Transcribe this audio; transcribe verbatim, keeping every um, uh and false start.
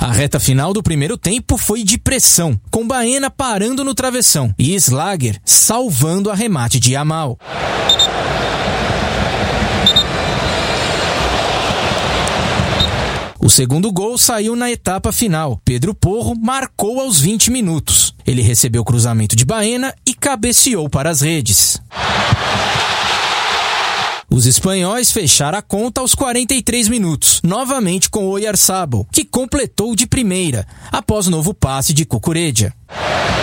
A reta final do primeiro tempo foi de pressão, com Baena parando no travessão e Slager salvando a remate de Yamal. O segundo gol saiu na etapa final. Pedro Porro marcou aos vinte minutos. Ele recebeu o cruzamento de Baena e cabeceou para as redes. Os espanhóis fecharam a conta aos quarenta e três minutos, novamente com Oyarzabal, que completou de primeira, após novo passe de Cucurella.